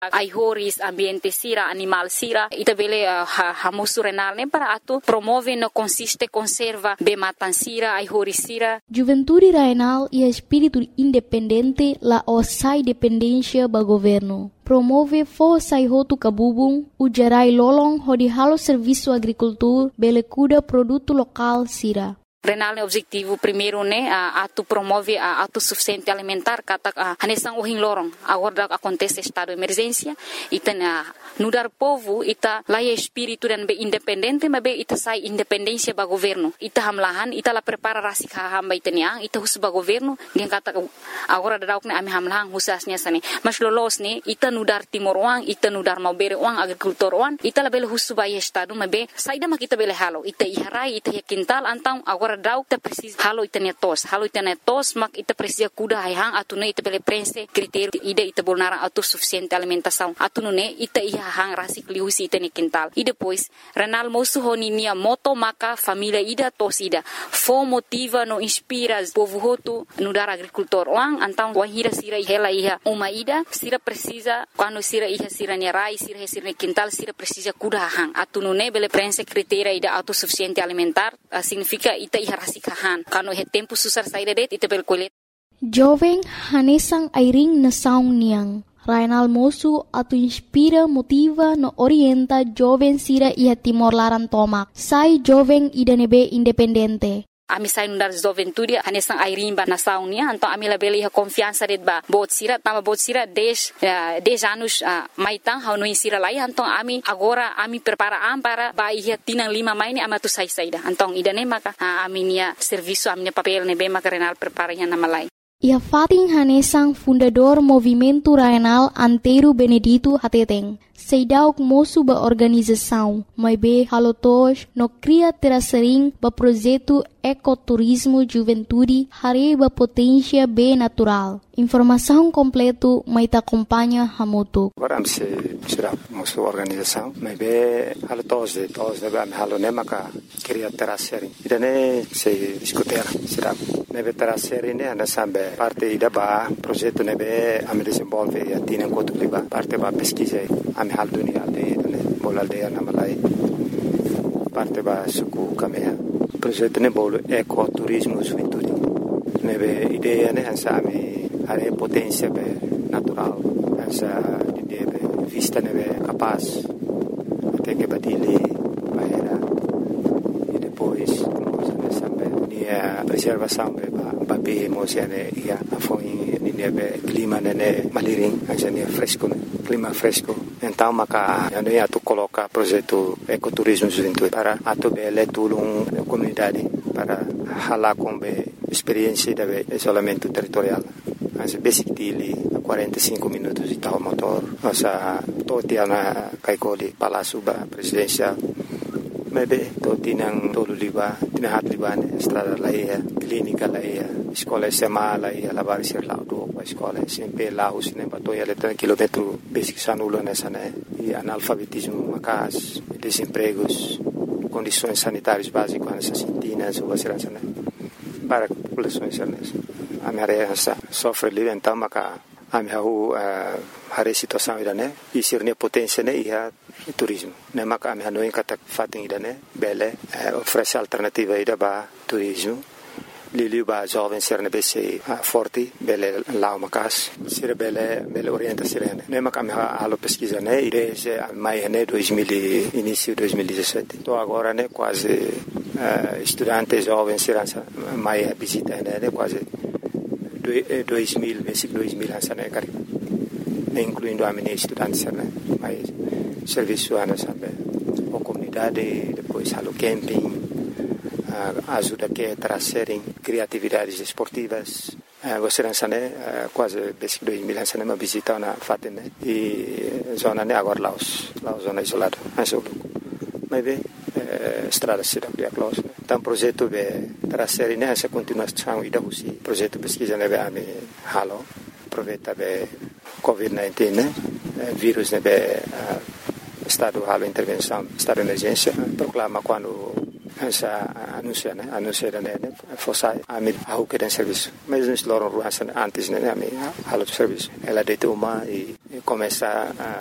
Aihoris, ambiente sira, animal sira, ita bele hamusu renal ne para atu promove no consiste conserva be matan sira, aihoris sira. Juventude Renal e espírito independente la osai dependência ba governo. Promove força e roto cabubung, o gerai lolong hodi halo serviço agricultor, bele cuida produto local sira. Renal é objetivo primeiro né atu promove a autossuficiente alimentar kata hanesang uhing lorong agora acontece estado de emergência ita nudar povo ita laia espírito dan be independente mas be ita sai independência ba governo ita hamlahan ita la prepara rasik hamba ita niang ita hus ba governo gen kata agora dauk ne ami hamlahan husasnya sane mas lolos ne ita nudar timor uang ita nudar mau bere uang agrikultor uang ita la bele hus ba estado mas be saida mak ita bele halo ita iharai ita quintal antang agora dauk ita precisa halo ita netos mak ita precisa kuda hang atune ita bele prense critério ida ita bolnara autossuficiente alimentação atune ita ia hang rasik liusi ita ne quintal e depois renal mosu honinia moto maka família ida tosida fo motiva no inspira povo hotu nudar agricultor uang antang wahira sira hela iha uma ida sira precisa quando sira iha sira ne rai sira ne quintal sira precisa kuda hang atune bele prense critério ida autossuficiente alimentar significa ita iha rasik hang quando he tempo susar saída det ita bel colet jovem hanesang airing na saung niang Renal mosu atu inspira, motiva, no orienta jovem sira iha Timor Laran tomak. Sai jovem idanebe independente. Ami sai nundar juventude hanesang airimba na saunia então ami labele iha confiança det ba bot sira tama bot sira 10 anos maitang hau no insira lai então ami agora ami prepara para ba iha tinang 5 mai ni amatu sai saida então idane maka ami nia serviço ami papel ne be maka renal prepara iha na malai. Ia Fating hanesang fundador Movimento Renal Antero Benedito Hateteng. Seidauk moço ba organização, mas be halotos no cria terasering ba projeto ecoturismo juventude hari ba potência be natural. Informação completo mai ta acompanha hamoto. Agora se será moço organização, mas be halotos de ba halo ne maka cria terasering. Idane se discutir será nebe terasering ne ana sambe parte ida ba projeto nebe am desenvolve atina kotu liba parte ba pesquisa hal dunia de bola aldeia na Malai parte ba suku kamea projeto ne bolo ecoturismo juventude nebe ideia ne hansa ami are potência be natural hansa de vista nebe capaz até que batile baera e depois sambe nia preservação be ba be mosiane ia afoi nebe clima ne maliring hansa ne fresco clima fresco. Então, maka ano ia tu coloca projeto ecoturismo juventude para atu bele tulung comunidade para hala com be experiência de isolamento territorial. Mas basic dili 45 minutos de tal motor. Nossa totia na kaikoli palasuba presidencial. Mebe totinang tolu liba tinahat liban estrada laia clínica laia escola sema laia lavar ser lá do escola sempre lá os ne batoia letra quilômetro basic sanulo nessa né e analfabetismo macas desempregos condições sanitárias básicas nessa sintinas ou segurança né para populações a minha sofre ali então maca a minha hari situação ida né e sirne potência né ia turismo né maka ami hanoi kata fating ida né bele oferece alternativa ida ba turismo lili ba jovem ser ne bese forte bele lao makas sira bele orienta sirene né maka ami halo pesquisa né ide mai né 2000 início 2017 to agora né quase estudante jovem sirança mai visita né quase 2000 basic 2000 hansane kari incluindo a minha estudante né mais serviço ana sabe a comunidade depois halo camping ajuda que trazerem criatividades esportivas você não sabe quase basic 2000 hansane uma visita na fatem né e zona né agora Laos zona isolada mas bem estrada cidade close então projeto be trazer né essa continuação ida usi projeto pesquisa né be ami halo aproveita be COVID-19 né vírus né be estado halo intervenção estado de emergência proclama quando essa anuncia né fosse ami ao que tem serviço mas nos loram ruas antes né ami halo serviço ela de uma e começa